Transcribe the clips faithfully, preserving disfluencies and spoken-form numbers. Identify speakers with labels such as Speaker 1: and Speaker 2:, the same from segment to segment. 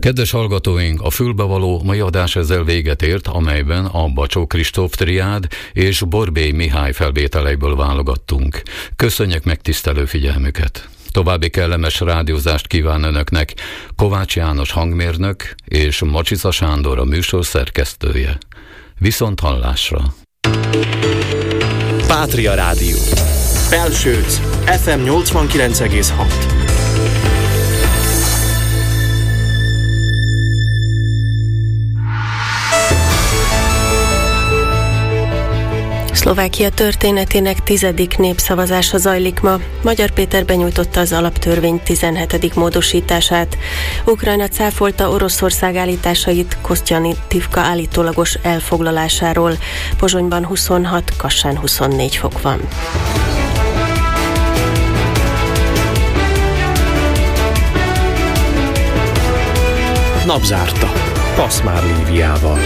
Speaker 1: Kedves hallgatóink, a fülbevaló mai adás ezzel véget ért, amelyben a Bacsó Kristóf triád és Borbély Mihály felvételeiből válogattunk. Köszönjük megtisztelő figyelmüket! További kellemes rádiózást kíván Önöknek Kovács János hangmérnök és Macsica Sándor a műsor szerkesztője. Viszont hallásra!
Speaker 2: Pátria Rádió. Felsőc, ef em nyolcvankilenc egész hat.
Speaker 3: Szlovákia történetének tizedik népszavazása zajlik ma. Magyar Péter benyújtotta az alaptörvény tizenhetedik módosítását. Ukrajna cáfolta Oroszország állításait Kosztjanittivka állítólagos elfoglalásáról. Pozsonyban huszonhat, Kassán huszonnégy fok van.
Speaker 2: Napzárta. Paszmár Líviával.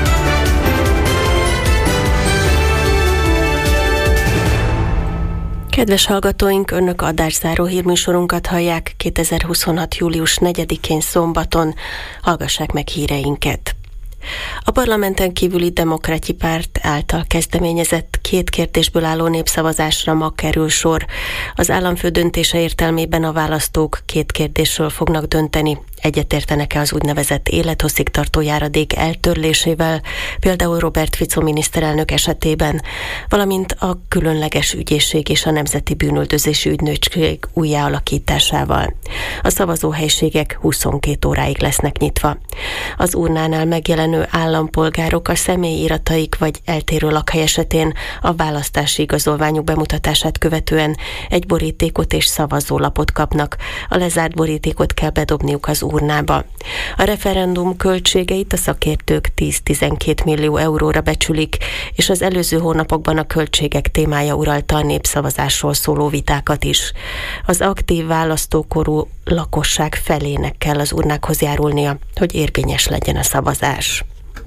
Speaker 3: Kedves hallgatóink, Önök adászáró hírműsorunkat hallják kétezer-huszonhat. július negyedikén szombaton. Hallgassák meg híreinket. A parlamenten kívüli Demokrati Párt által kezdeményezett két kérdésből álló népszavazásra ma kerül sor. Az államfő döntése értelmében a választók két kérdésről fognak dönteni. Egyetértenek-e az úgynevezett élethosszig tartó járadék eltörlésével, például Robert Fico miniszterelnök esetében, valamint a különleges ügyészség és a Nemzeti Bűnüldözési Ügynökség újjáalakításával. A szavazóhelységek huszonkét óráig lesznek nyitva. Az urnánál megjelenő állampolgárok a személyirataik vagy eltérő lakhely esetén a választási igazolványuk bemutatását követően egy borítékot és szavazólapot kapnak. A lezárt borítékot kell bedobniuk az urnába. A referendum költségeit a szakértők tíz-tizenkét millió euróra becsülik, és az előző hónapokban a költségek témája uralta a népszavazásról szóló vitákat is. Az aktív választókorú lakosság felének kell az urnákhoz járulnia, hogy érvényes legyen a szavazás.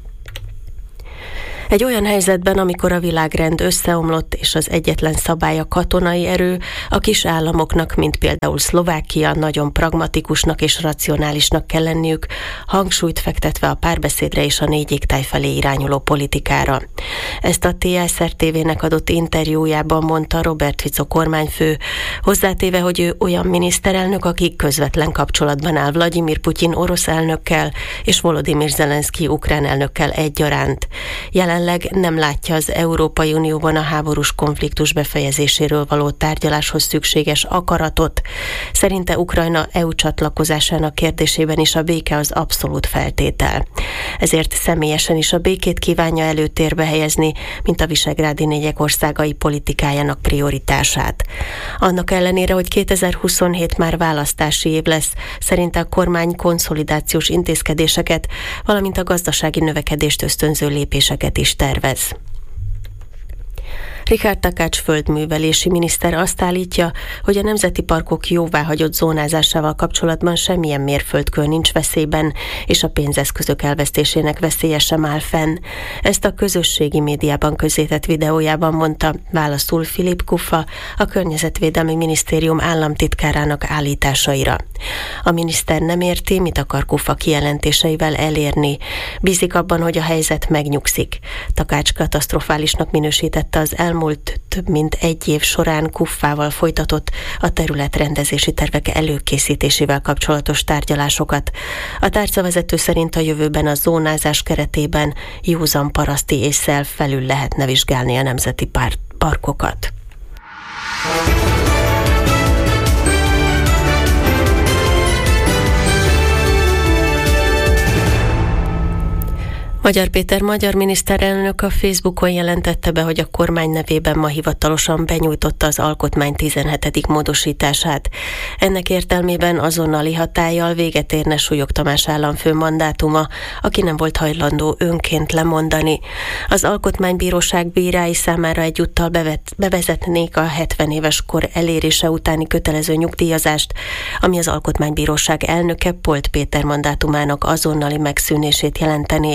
Speaker 3: Egy olyan helyzetben, amikor a világrend összeomlott és az egyetlen szabály a katonai erő, a kis államoknak, mint például Szlovákia, nagyon pragmatikusnak és racionálisnak kell lenniük, hangsúlyt fektetve a párbeszédre és a négy égtáj felé irányuló politikára. Ezt a té es er té vének adott interjújában mondta Robert Fico kormányfő, hozzátéve, hogy ő olyan miniszterelnök, aki közvetlen kapcsolatban áll Vladimir Putyin orosz elnökkel és Volodymyr Zelenszky ukrán elnökkel egyaránt. Jelenleg nem látja az Európai Unióban a háborús konfliktus befejezéséről való tárgyaláshoz szükséges akaratot. Szerinte Ukrajna é u csatlakozásának kérdésében is a béke az abszolút feltétel. Ezért személyesen is a békét kívánja előtérbe helyezni, mint a visegrádi négyek országai politikájának prioritását. Annak ellenére, hogy kétezer-huszonhét már választási év lesz, szerinte a kormány konszolidációs intézkedéseket, valamint a gazdasági növekedést ösztönző lépéseket is tervez. Richard Takács földművelési miniszter azt állítja, hogy a nemzeti parkok jóváhagyott zónázásával kapcsolatban semmilyen mérföldkő nincs veszélyben, és a pénzeszközök elvesztésének veszélye sem áll fenn. Ezt a közösségi médiában közzétett videójában mondta válaszul Filip Kufa, a Környezetvédelmi Minisztérium államtitkárának állításaira. A miniszter nem érti, mit akar Kufa kijelentéseivel elérni. Bízik abban, hogy a helyzet megnyugszik. Takács katasztrofálisnak minősítette az elmúlt több mint egy év során Kuffával folytatott a területrendezési tervek előkészítésével kapcsolatos tárgyalásokat. A tárcavezető szerint a jövőben a zónázás keretében józan paraszti ésszel felül lehetne vizsgálni a nemzeti parkokat. Magyar Péter magyar miniszterelnök a Facebookon jelentette be, hogy a kormány nevében ma hivatalosan benyújtotta az alkotmány tizenhetedik módosítását. Ennek értelmében azonnali hatállyal véget érne Súlyog Tamás államfő mandátuma, aki nem volt hajlandó önként lemondani. Az Alkotmánybíróság bírái számára egyúttal bevet, bevezetnék a hetven éves kor elérése utáni kötelező nyugdíjazást, ami az Alkotmánybíróság elnöke Polt Péter mandátumának azonnali megszűnését jelentené.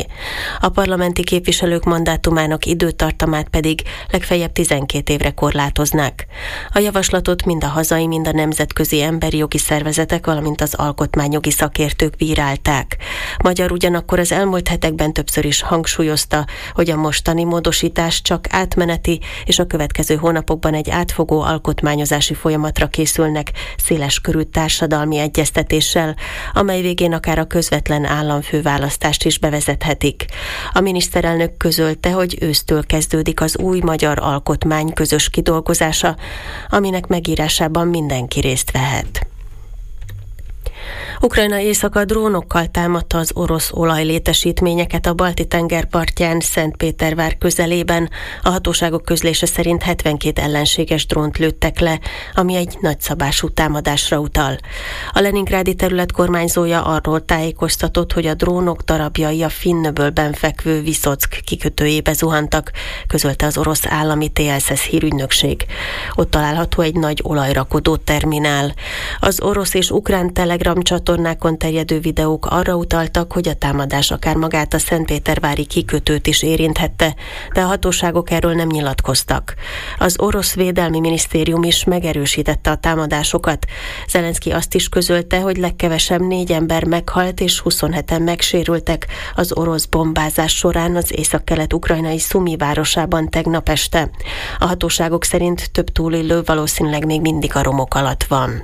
Speaker 3: A parlamenti képviselők mandátumának időtartamát pedig legfeljebb tizenkét évre korlátoznák. A javaslatot mind a hazai, mind a nemzetközi emberi jogi szervezetek, valamint az alkotmányjogi szakértők bírálták. Magyar ugyanakkor az elmúlt hetekben többször is hangsúlyozta, hogy a mostani módosítás csak átmeneti, és a következő hónapokban egy átfogó alkotmányozási folyamatra készülnek széles körű társadalmi egyeztetéssel, amely végén akár a közvetlen államfőválasztást is bevezethetik. A miniszterelnök közölte, hogy ősztől kezdődik az új magyar alkotmány közös kidolgozása, aminek megírásában mindenki részt vehet. Ukrajna északa drónokkal támadta az orosz olajlétesítményeket a Balti-tenger partján, Szentpétervár közelében. A hatóságok közlése szerint hetvenkét ellenséges drónt lőttek le, ami egy nagyszabású támadásra utal. A leningrádi terület kormányzója arról tájékoztatott, hogy a drónok darabjai a Finnöbölben fekvő Viszock kikötőjébe zuhantak, közölte az orosz állami té es es hírügynökség. Ott található egy nagy olajrakodó terminál. Az orosz és ukrán Telegram csatornákon terjedő videók arra utaltak, hogy a támadás akár magát a szentpétervári kikötőt is érinthette, de a hatóságok erről nem nyilatkoztak. Az orosz védelmi minisztérium is megerősítette a támadásokat. Zelenszky azt is közölte, hogy legkevesebb négy ember meghalt és huszonheten megsérültek az orosz bombázás során az északkelet-ukrajnai Szumi városában tegnap este. A hatóságok szerint több túlélő valószínűleg még mindig a romok alatt van.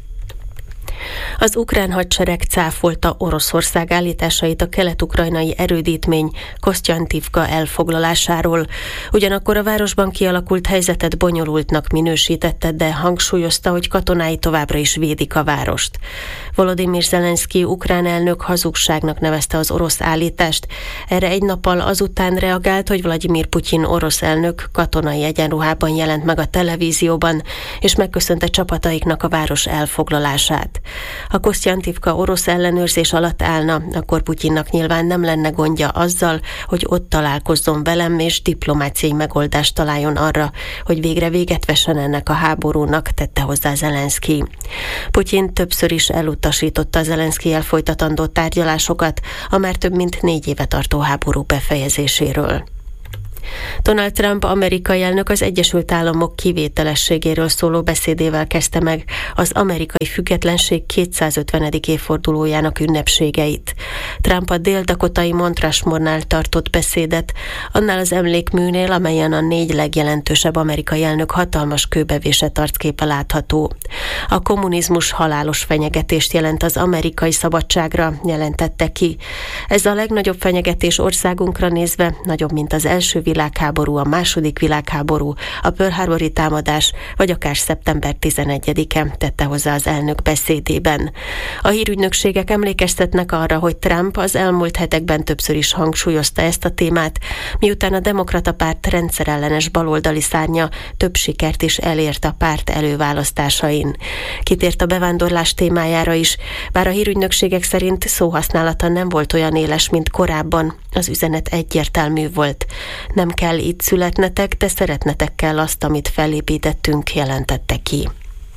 Speaker 3: Az ukrán hadsereg cáfolta Oroszország állításait a kelet-ukrajnai erődítmény Kosztjantivka elfoglalásáról. Ugyanakkor a városban kialakult helyzetet bonyolultnak minősítette, de hangsúlyozta, hogy katonái továbbra is védik a várost. Volodymyr Zelenszky ukrán elnök hazugságnak nevezte az orosz állítást. Erre egy nappal azután reagált, hogy Vladimir Putyin orosz elnök katonai egyenruhában jelent meg a televízióban, és megköszönte csapataiknak a város elfoglalását. Ha Kosztjantivka orosz ellenőrzés alatt állna, akkor Putyinnak nyilván nem lenne gondja azzal, hogy ott találkozzon velem, és diplomáciai megoldást találjon arra, hogy végre véget vessen ennek a háborúnak, tette hozzá Zelenszky. Putyin többször is elutasította Zelenszkijjel folytatandó tárgyalásokat a már több mint négy éve tartó háború befejezéséről. Donald Trump amerikai elnök az Egyesült Államok kivételességéről szóló beszédével kezdte meg az amerikai függetlenség kétszázötvenedik évfordulójának ünnepségeit. Trump a dél-dakotai Mount Rushmore-nál tartott beszédet, annál az emlékműnél, amelyen a négy legjelentősebb amerikai elnök hatalmas kőbevésett arcképe látható. A kommunizmus halálos fenyegetést jelent az amerikai szabadságra, jelentette ki. Ez a legnagyobb fenyegetés országunkra nézve, nagyobb, mint az első világháború, a második világháború, a Pearl Harbori támadás, vagy akár szeptember tizenegyedike, tette hozzá az elnök beszédében. A hírügynökségek emlékeztetnek arra, hogy Trump az elmúlt hetekben többször is hangsúlyozta ezt a témát, miután a demokrata párt rendszerellenes baloldali szárnya több sikert is elért a párt előválasztásain. Kitért a bevándorlás témájára is, bár a hírügynökségek szerint szóhasználata nem volt olyan éles, mint korábban. Az üzenet egyértelmű volt. Nem kell itt születnetek, de szeretnetek kell azt, amit felépítettünk, jelentette ki.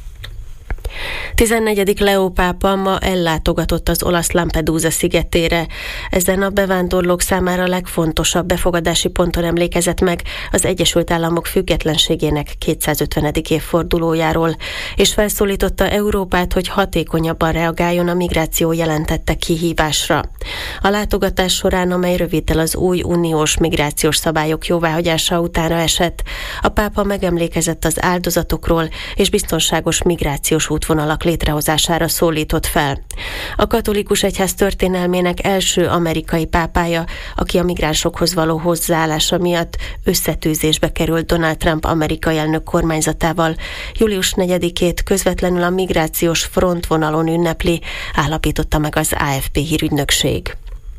Speaker 3: tizennegyedik Leó pápa ma ellátogatott az olasz Lampedusa szigetére. Ezen a bevándorlók számára legfontosabb befogadási ponton emlékezett meg az Egyesült Államok függetlenségének kétszázötvenedik évfordulójáról, és felszólította Európát, hogy hatékonyabban reagáljon a migráció jelentette kihívásra. A látogatás során, amely röviddel az új uniós migrációs szabályok jóváhagyása utána esett, a pápa megemlékezett az áldozatokról és biztonságos migrációs útvonalak létrehozására szólított fel. A katolikus egyház történelmének első amerikai pápája, aki a migránsokhoz való hozzáállása miatt összetűzésbe került Donald Trump amerikai elnök kormányzatával, július negyedikét közvetlenül a migrációs frontvonalon ünnepli, állapította meg az á ef pé hírügynökség.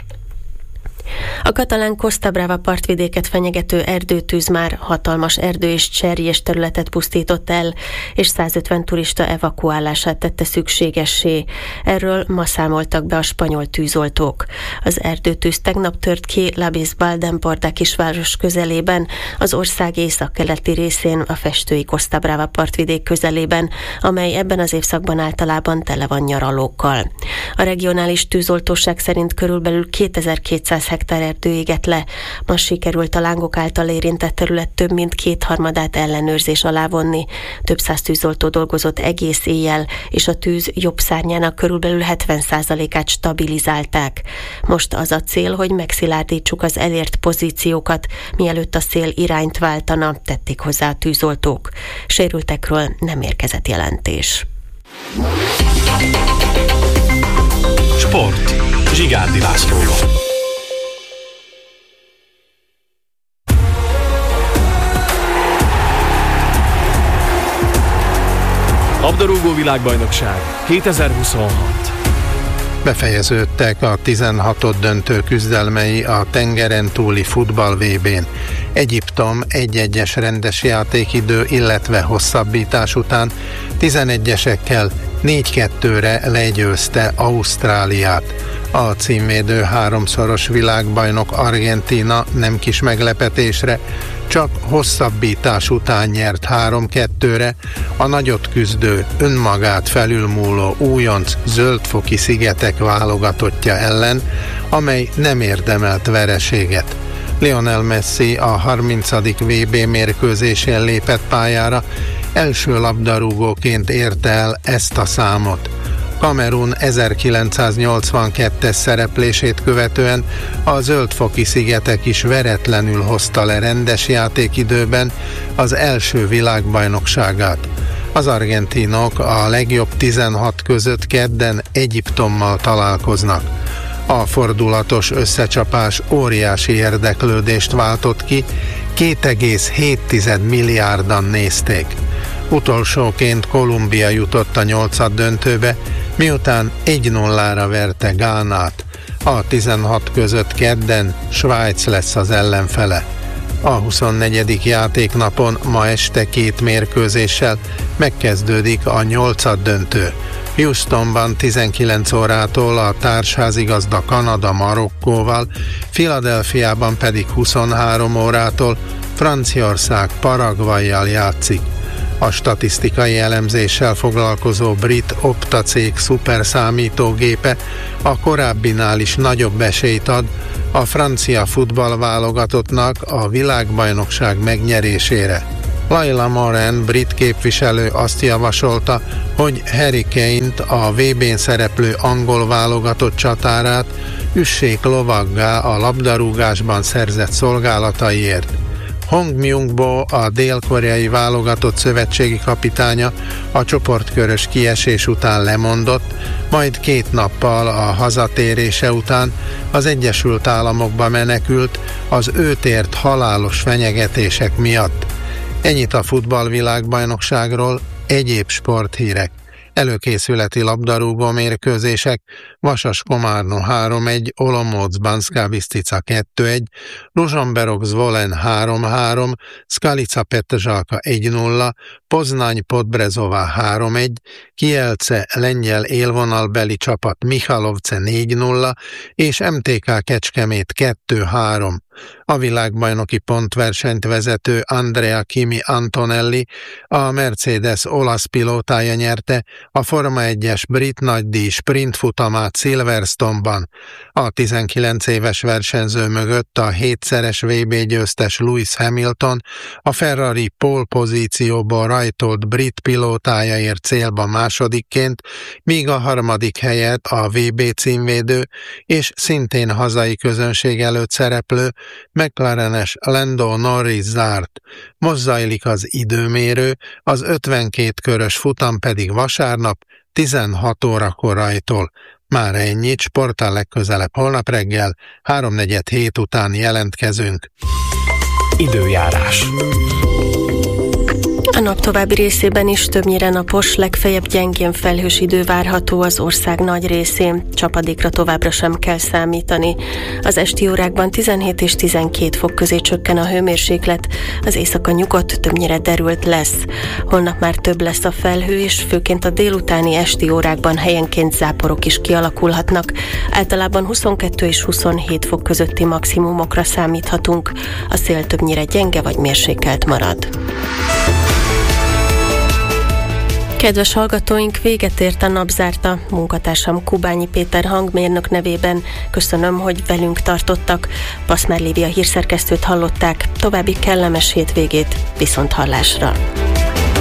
Speaker 3: A katalán Costa Brava partvidéket fenyegető erdőtűz már hatalmas erdő és cserjés területet pusztított el, és százötven turista evakuálását tette szükségessé. Erről ma számoltak be a spanyol tűzoltók. Az erdőtűz tegnap tört ki La Bisbal-d'Empordà kisváros közelében, az ország északkeleti részén, a festői Costa Brava partvidék közelében, amely ebben az évszakban általában tele van nyaralókkal. A regionális tűzoltóság szerint körülbelül kétezer-kétszáz hektár erdő égett le. Most sikerült a lángok által érintett terület több mint kétharmadát ellenőrzés alá vonni. Több száz tűzoltó dolgozott egész éjjel, és a tűz jobb szárnyának körülbelül hetven százalékát stabilizálták. Most az a cél, hogy megszilárdítsuk az elért pozíciókat, mielőtt a szél irányt váltana, tették hozzá a tűzoltók. Sérültekről nem érkezett jelentés.
Speaker 2: Sport. Zsigárdi Lászlóval. Labdarúgó világbajnokság kétezer-huszonhat.
Speaker 4: Befejeződtek a tizenhatod döntő küzdelmei a tengeren túli futball vé bén. Egyiptom egy-egyes rendes játékidő, illetve hosszabbítás után tizenegyesekkel négy kettőre legyőzte Ausztráliát. A címvédő háromszoros világbajnok Argentína nem kis meglepetésre csak hosszabbítás után nyert három kettőre a nagyot küzdő, önmagát felülmúló újonc zöldfoki szigetek válogatottja ellen, amely nem érdemelt vereséget. Lionel Messi a harmincadik vé bé mérkőzésén lépett pályára, első labdarúgóként érte el ezt a számot. Kamerun ezerkilencszáznyolcvankettes szereplését követően a zöldfoki szigetek is veretlenül hozta le rendes játékidőben az első világbajnokságát. Az argentinok a legjobb tizenhat között kedden Egyiptommal találkoznak. A fordulatos összecsapás óriási érdeklődést váltott ki, két egész hét milliárdan nézték. Utolsóként Kolumbia jutott a nyolcad döntőbe, miután egy nullára verte Gánát. A tizenhat között kedden Svájc lesz az ellenfele. A huszonnegyedik játéknapon ma este két mérkőzéssel megkezdődik a nyolcad döntő. Houstonban tizenkilenc órától a társházigazda Kanada Marokkóval, Philadelphiában pedig huszonhárom órától Franciaország Paraguayjal játszik. A statisztikai elemzéssel foglalkozó brit Opta cég szuperszámítógépe a korábbinál is nagyobb esélyt ad a francia futballválogatottnak a világbajnokság megnyerésére. Laila Moran, brit képviselő azt javasolta, hogy Harry Kane-t, a vé bén szereplő angol válogatott csatárát üssék lovaggá a labdarúgásban szerzett szolgálataiért. Hong Myung-bo, a dél-koreai válogatott szövetségi kapitánya a csoportkörös kiesés után lemondott, majd két nappal a hazatérése után az Egyesült Államokba menekült az őt ért halálos fenyegetések miatt. Ennyit a futballvilágbajnokságról, egyéb sporthírek. Előkészületi labdarúgó mérkőzések: Vasas-Komárno három egy, Olomouc-Banská Bystrica kettő egy, Ružomberok-Zvolen három három, Skalica-Petržalka egy nulla, Poznań-Podbrezova három egy, Kielce lengyel élvonalbeli csapat Michalovce négy nulla, és em té ká Kecskemét kettő három. A világbajnoki pontversenyt vezető Andrea Kimi Antonelli, a Mercedes olasz pilótája nyerte a Forma egyes brit nagydíj sprint futamát Silverstone-ban. A tizenkilenc éves versenyző mögött a hétszeres vé bé győztes Lewis Hamilton, a Ferrari pole pozícióból rajtolt brit pilótája ért célba másodikként, míg a harmadik helyet a vé bé címvédő és szintén hazai közönség előtt szereplő McLarenes Lando Norris zárt. Most zajlik az időmérő, az ötvenkét körös futam pedig vasárnap tizenhat órakor rajtol. Már ennyit, sporttal legközelebb holnap reggel, háromnegyed hét után jelentkezünk.
Speaker 2: Időjárás.
Speaker 3: A nap további részében is többnyire napos, legfeljebb gyengén felhős idő várható az ország nagy részén. Csapadékra továbbra sem kell számítani. Az esti órákban tizenhét és tizenkét fok közé csökken a hőmérséklet, az éjszaka nyugodt, többnyire derült lesz. Holnap már több lesz a felhő, és főként a délutáni esti órákban helyenként záporok is kialakulhatnak. Általában huszonkettő és huszonhét fok közötti maximumokra számíthatunk. A szél többnyire gyenge vagy mérsékelt marad. Kedves hallgatóink, véget ért a Napzárta. Munkatársam Kubányi Péter hangmérnök nevében köszönöm, hogy velünk tartottak. Paszmár Lívia hírszerkesztőt hallották. További kellemes hétvégét, viszont hallásra.